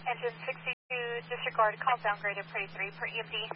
Engine 62, disregard, call downgraded, Prairie 3 per EMD.